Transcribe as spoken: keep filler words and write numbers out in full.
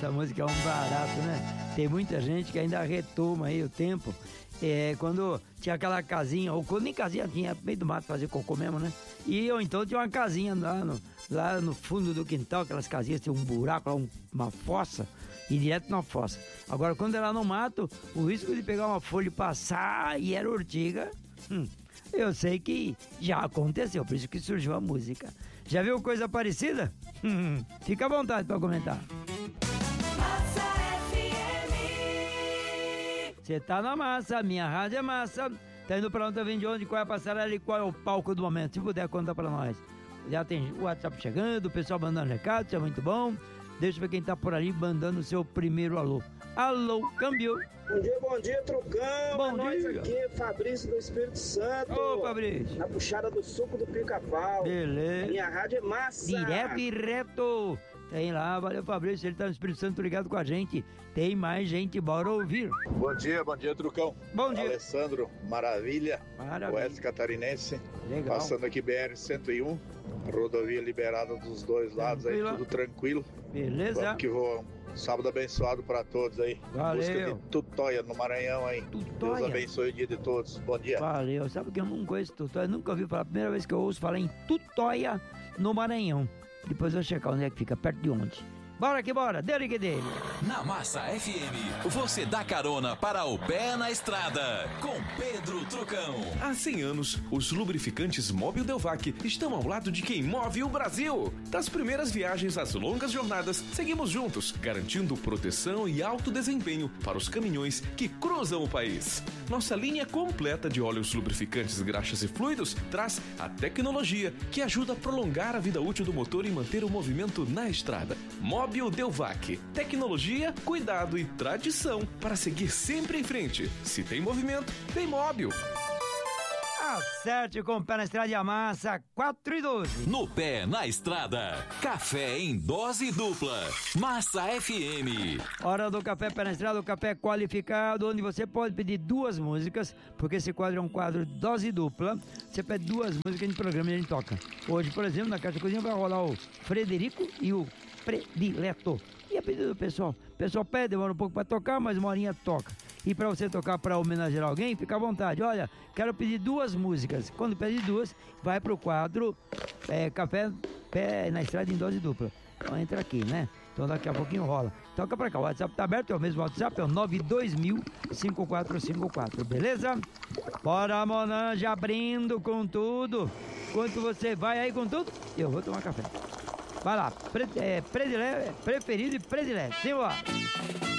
essa música é um barato, né? Tem muita gente que ainda retoma aí o tempo. É, quando tinha aquela casinha, ou quando nem casinha tinha, meio do mato fazer cocô mesmo, né? E ou então tinha uma casinha lá no, lá no fundo do quintal, aquelas casinhas, tinha um buraco lá, um, uma fossa, e direto na fossa. Agora, quando era no mato, o risco de pegar uma folha e passar e era urtiga, hum, eu sei que já aconteceu, por isso que surgiu a música. Já viu coisa parecida? Hum, fica à vontade para comentar. Você tá na massa, minha rádio é massa. Tá indo pra onde, tá vindo de onde, qual é a passarela e qual é o palco do momento? Se puder, conta pra nós. Já tem o WhatsApp chegando, o pessoal mandando recado, isso é muito bom. Deixa eu ver quem tá por ali mandando o seu primeiro alô. Alô, câmbio. Bom dia, bom dia, Trucão. Bom é nós dia. aqui, Fabrício do Espírito Santo. Ô, Fabrício. Na puxada do suco do pica-pau. Beleza. Minha rádio é massa. Direto e reto. Tem lá, valeu, Fabrício, ele tá no Espírito Santo ligado com a gente. Tem mais gente, bora ouvir. Bom dia, bom dia, Trucão. Bom dia. Alessandro, maravilha. Maravilha. Oeste Catarinense. Legal. Passando aqui B R cento e um. Rodovia liberada dos dois lados aí, Tranquilo. tudo tranquilo. Beleza. Vamos que voam. Sábado abençoado para todos aí. Valeu. Busca de Tutóia, no Maranhão aí. Tutóia. Deus abençoe o dia de todos. Bom dia. Valeu, sabe que eu não conheço Tutóia, nunca ouvi falar, a primeira vez que eu ouço falar em Tutóia, no Maranhão. Depois eu vou checar onde é que fica, perto de onde. Bora que bora, dele que dele. Na Massa F M, você dá carona para o pé na estrada, com Pedro Trucão. Há cem anos, os lubrificantes Mobil Delvac estão ao lado de quem move o Brasil. Das primeiras viagens às longas jornadas, seguimos juntos, garantindo proteção e alto desempenho para os caminhões que cruzam o país. Nossa linha completa de óleos lubrificantes, graxas e fluidos traz a tecnologia que ajuda a prolongar a vida útil do motor e manter o movimento na estrada. Mobil Delvac. Tecnologia, cuidado e tradição para seguir sempre em frente. Se tem movimento, tem Mobil. Acerte com o pé na estrada e amassa, quatro e doze. No pé na estrada, café em dose dupla. Massa F M. Hora do café pé na estrada, o café qualificado, onde você pode pedir duas músicas, porque esse quadro é um quadro dose dupla. Você pede duas músicas no programa e a gente toca. Hoje, por exemplo, na Caixa Cozinha vai rolar o Frederico e o Predileto. E a pedido do pessoal. O pessoal pede, demora um pouco pra tocar, mas uma horinha toca. E pra você tocar pra homenagear alguém, fica à vontade. Olha, quero pedir duas músicas. Quando pedir duas, vai pro quadro é, Café Pé na Estrada em Dose Dupla. Então entra aqui, né? Então daqui a pouquinho rola. Toca pra cá, o WhatsApp tá aberto, é o mesmo WhatsApp, é o nove dois mil, cinco quatro cinco quatro, beleza? Bora, Monange, abrindo com tudo. Enquanto você vai aí com tudo, eu vou tomar café. Vai lá, pre, é, predile, preferido e predileto. Simbora.